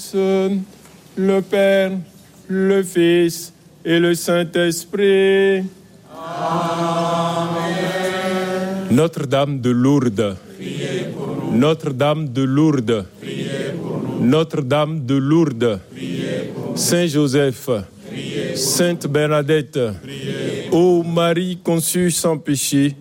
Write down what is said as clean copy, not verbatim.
le Père, le Fils et le Saint-Esprit. Amen. Notre-Dame de Lourdes, Priez pour nous. Notre-Dame de Lourdes, Priez pour nous. Notre-Dame de Lourdes, Priez pour nous. Saint Joseph, Priez pour Sainte Bernadette, Priez. ô Marie conçue sans péché,